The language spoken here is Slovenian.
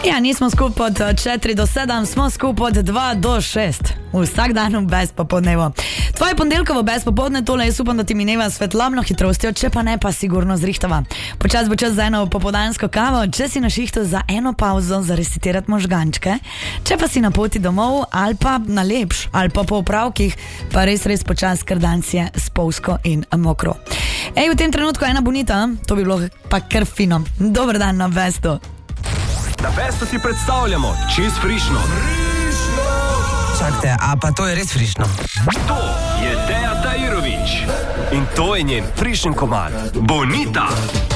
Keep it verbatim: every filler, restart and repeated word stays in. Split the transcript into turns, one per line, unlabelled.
Ja, nismo skupaj od četiri do sedem, smo skupaj od dva do šest. Vsak dan v bes popodnevo. Tvoje ponedeljkovo bes popodne, tole jaz upam, da ti mineva svetlobno hitrostjo, če pa ne, pa sigurno zrihtava. Počas bo čas za eno popoldansko kavo, če si na šihtu za eno pauzo za resetirati možgančke, če pa si na poti domov ali pa na lepš, ali pa po opravkih, pa res res počas, ker danes je spolsko in mokro. Ej, v tem trenutku ena bonita, to bi bilo pa kar fino. Dober dan na Bestu.
Na Bestu si predstavljamo čist frišno.
Čakajte, a pa to je res frišno?
To je Deja Tajirović in to je njen frišen komad Bonita.